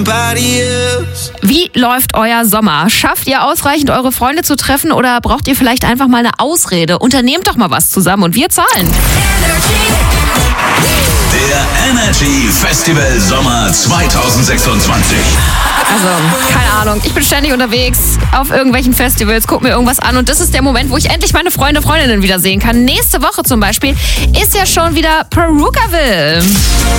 Wie läuft euer Sommer? Schafft ihr ausreichend, eure Freunde zu treffen oder braucht ihr vielleicht einfach mal eine Ausrede? Unternehmt doch mal was zusammen und wir zahlen. Der Energy Festival Sommer 2026. Also, keine Ahnung, ich bin ständig unterwegs auf irgendwelchen Festivals, guck mir irgendwas an und das ist der Moment, wo ich endlich meine Freundinnen wieder sehen kann. Nächste Woche zum Beispiel ist ja schon wieder Perukaville.